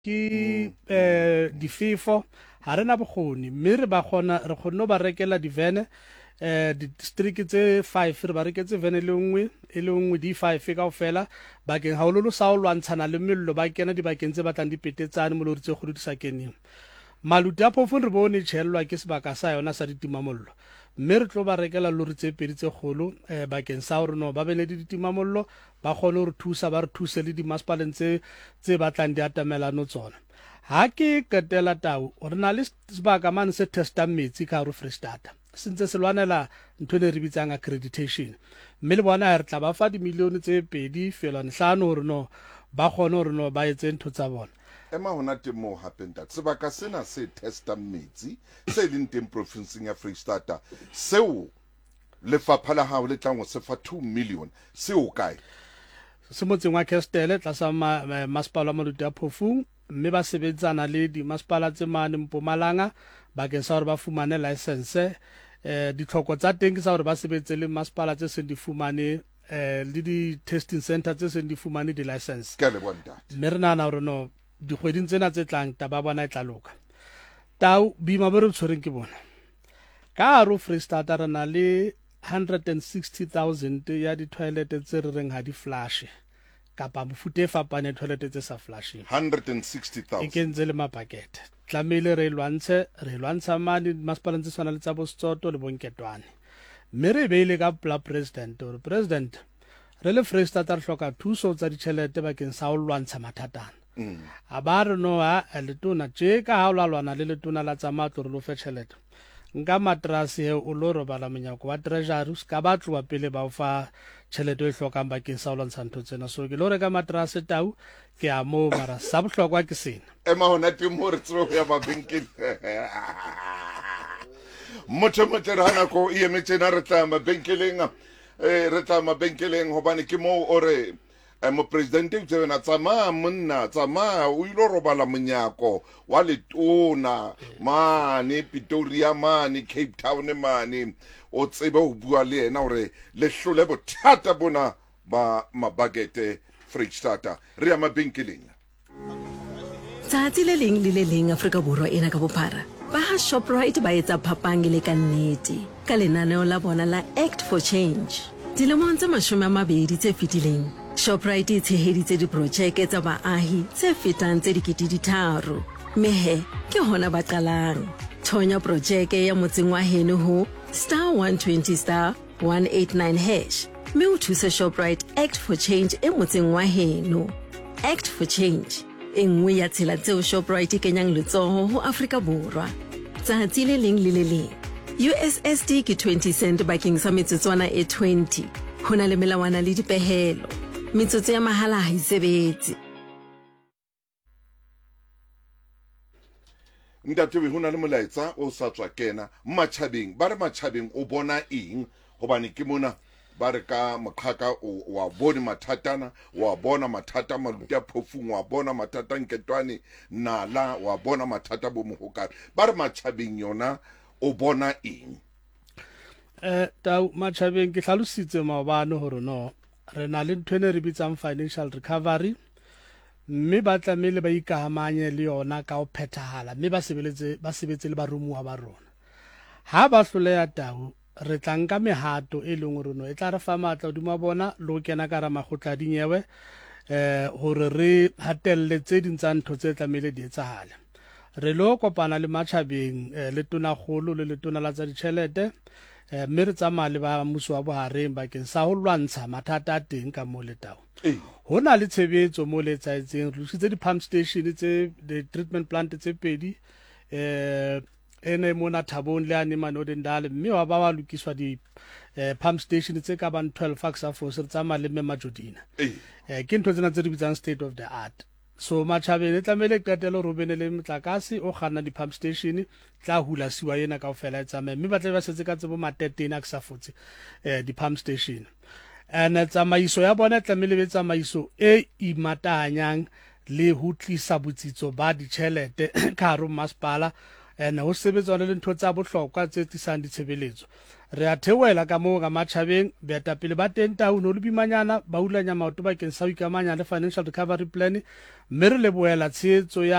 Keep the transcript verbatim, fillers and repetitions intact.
ke eh difefo ha rena bokgoni mme re ba khona re khonno ba rekela divene eh district tse five re ba reketse vene le nngwe e le nngwe di five ka ofela ba ke ha ololo sa o lwantshana le mello ba kena di bakeng tse batlang dipetetsane mo lori tse kholo di sa keneng maluti a phofo re bone tshellwa ke sebaka sa yona sa ditimamollo mme re tlo ba rekela lori tse pedi tse kholo eh bakeng sa hore no ba bele di ditimamollo ba khone re thusa ba re thuse le di masipaleng tse tse batlang di atamelano tsona ha ke ketela tau re na le sebaka mane se testa metsi ka ro Freestata sentse se lwanela ntho ne re bitsang accreditation mme le bona re tla ba fa di milione tse pedi fela nhlano hore no ba khone hore no ba etse ntho tsa bona ema hona temo hapenta sebaka sena se testa metsi se leng teng provinceng ya Freestata seo lefapha la hao le tlang se fa two million seo kae se motseng wa Kestele tla sa masipala maluti a phofung mme ba sebetsana le di masipala tse mane Mpumalanga bakeng sa hore ba fumane license eh ditlhoko tsa teng ke sa hore ba sebetse le masipala tse se di fumane eh le di testing center tse se di fumane di license ke le bonta mme re nana hore no di kgweding tsena tse tlang taba bona e tla loka tau bima bo re tshwereng ke bona ka ro Freestata re na le one hundred sixty thousand ya di toilet tse re reng ha di flush kapa mofute fapane toilet tse sa flushing one hundred sixty thousand e kentse le mapakete tlamele re lwantshe re lwantsha mane masipaleng tse tshwana le tsa Bostotto le Bonketwane mme re beile ka pla president or president re le Freestata re hloka thuso tsa ditšhelete bakeng sa ho lwantsha mathatana a ba re no ha letona tje ka ha o lwana le letona la tsa matlo re lo fe tšhelete nka matrasi he o lo robala monyako wa treasury ska ba tloa pele ba o fa tšhelete e hlokang bakeng sa ho lwantsha ntho tsena so ke lo reka matrasi tau ke a mo mara sa bohlokwa ke sena ema hona temo re tsro ya mabenkele motho motho re hana ko e emetsena re tla mabenkeleng eh re tla mabenkeleng hobane ke mo ore mo president e tsena tsama monna tsama o ilo robala monyako wa letona mane Pretoria mane Cape Town mane o tsebe o bua le ena hore le hlole bothata bona ba mabagete Freestata re ya mabenkeleng tsatsi le leng le le leng Afrika Borwa ena ka bophara ba ha Shoprite ba etsa phapang le ka nnete ka lenaneo la bona la Act for Change dilemong tse mashome a mabedi tse fetileng Shoprite e tsheheditse diprojeke tsa baahi tse fetang tse dikete di tharo mehe ke hona ba qalang thonya projeke ya motseng wa heno ho star one twenty star one eighty-nine hash me o thuse Shoprite Act for Change e motseng wa heno Act for Change engwe ya tsela tseo Shoprite kenyang letsoho ho Afrika Borwa tsatsi le leng le le leng U S S D ke twenty cent bakeng sa metsotswana e twenty hona le melawana le dipehelo metsotso ya mahala ha isebetse ntate hona le molaetsa o sa tswa kena matjhabeng ba re matjhabeng o bona eng hobane ke mona ba re ka mokgaka wa bone mathatana wa bona mathata maluti a phofung wa bona mathata Nketwane nala wa bona mathata bo mohokare ba re matjhabeng yona o bona eng eh tau matjhabeng ke hlalositse maobane hore no re na le ntho ne re bitsang financial recovery mme ba tlamele ba ikahamanye le yona ka o phethahala mme ba sebeletse ba sebetse le barumuwa ba rona ha ba hloleya tau re tla nka mehato e leng hore no e tla re fa matla dima bona lo kena ka ra magotla dinyewe eh hore re hatelle tse dintsa ntho tse tlamele di etsahale re lo kopana le matjhabeng le tona kholo le letona la tsa ditšhelete eh mme re tsamaya le ba mmuso wa bohareng bakeng sa ho lwantsha mathata a teng ka mo le tau hona le tshebetso mo le tsaetseng re tse di pump station tse the treatment plant tse pedi eh ene mona Thabong le ane Manodendale mme wa ba wa lokiswa di eh pump station tse ka ban twelve faksa for se tsamaya le me Majodina eh ke ntho tsena tse di bitsang state of the art so matjhabeng e tlamele qetelo ro bene le motlakase o gana di pump station tla hula siwa yena ka ofela e tsamaya mme ba tle ba setse ka tsebo matetena a sa fotse eh di pump station and tsamaiso ya bona tlamele be tsamaiso e imatanyang le ho tlisa botsitso ba ditšhelete ka ro masipala and ho sebetsana le ntho tsa bohlokwa tse tisang ditshebeletso re a theoela ka moo ka matjhabeng baetapele ba teng taung ho le bimanyana ba hulanya maoto bakeng sa ho ikamanya le financial recovery plan mme re leboela tshehetso ya